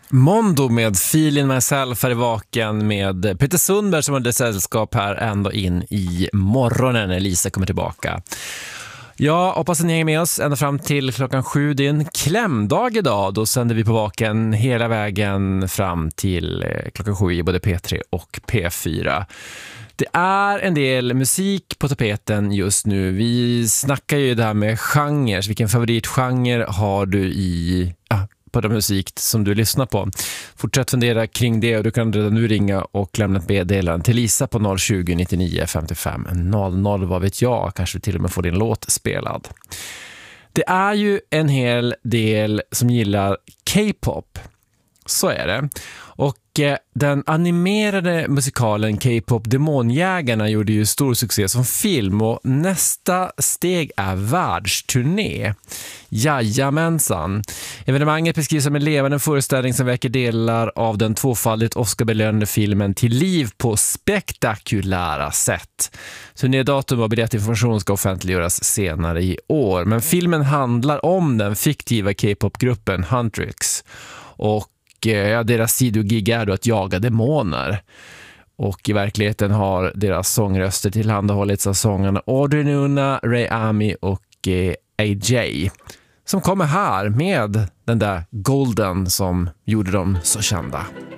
Mondo med Feel in myself här i vaken med Peter Sundberg som hade sällskap här ända in i morgonen när Lisa kommer tillbaka. Jag hoppas att ni hänger med oss ända fram till klockan 7. Det är en klämdag idag. Då sänder vi på vaken hela vägen fram till klockan 7 i både P3 och P4. Det är en del musik på tapeten just nu. Vi snackar ju det här med genrer. Vilken favoritgenre har du på den musik som du lyssnar på? Fortsätt fundera kring det och du kan redan nu ringa och lämna ett meddelande till Lisa på 020 99 55 00. Vad vet jag? Kanske till och med får din låt spelad. Det är ju en hel del som gillar K-pop. Så är det. Och den animerade musikalen K-pop Demonjägarna gjorde ju stor succé som film och nästa steg är världsturné. Jajamensan. Evenemanget beskrivs som en levande föreställning som väcker delar av den tvåfaldigt Oscar-belönade filmen till liv på spektakulära sätt. Turnédatum och biljettinformation ska offentliggöras senare i år. Men filmen handlar om den fiktiva K-pop-gruppen Huntrix och deras sidogig är då att jaga demoner. Och i verkligheten har deras sångröster tillhandahållits av sångarna Audrey Nuna, Ray Ami och AJ. Som kommer här med den där Golden som gjorde dem så kända.